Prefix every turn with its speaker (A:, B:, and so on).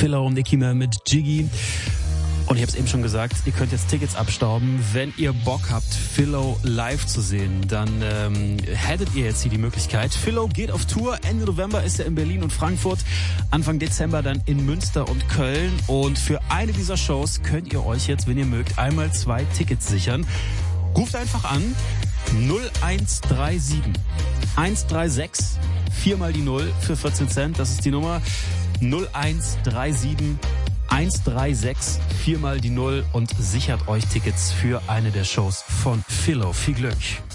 A: Philo und Nicky Mann mit Jiggy. Und ich habe es eben schon gesagt, ihr könnt jetzt Tickets abstauben. Wenn ihr Bock habt, Philo live zu sehen, dann hättet ihr jetzt hier die Möglichkeit. Philo geht auf Tour. Ende November ist er in Berlin und Frankfurt. Anfang Dezember dann in Münster und Köln. Und für eine dieser Shows könnt ihr euch jetzt, wenn ihr mögt, einmal 2 Tickets sichern. Ruft einfach an 0137 136 4 mal die 0 für 14 Cent. Das ist die Nummer 0137 136 4 mal die 0 und sichert euch Tickets für eine der Shows von Philo. Viel Glück.